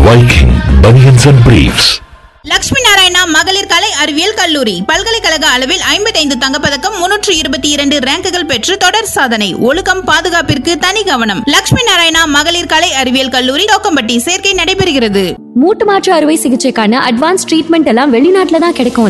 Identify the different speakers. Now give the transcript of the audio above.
Speaker 1: Viking Bunions and Briefs.
Speaker 2: Lakshmi Narayana மகளிர் கலை அறிவியல் கல்லூரி பல்கலைக்கழக அளவில் 55 தங்கப்பதக்கம் 322 ரேங்குகள் பெற்று தொடர் சாதனை. ஒழுக்கம் பாதுகாப்பிற்கு தனி கவனம். லட்சுமி நாராயணா மகளிர் கலை அறிவியல் கல்லூரி தோக்கம்பட்டி. சேர்க்கை நடைபெறுகிறது.
Speaker 3: மூட்டு மாற்று அறுவை சிகிச்சைக்கான அட்வான்ஸ் ட்ரீட்மெண்ட் எல்லாம் வெளிநாட்டுல தான் கிடைக்கும்.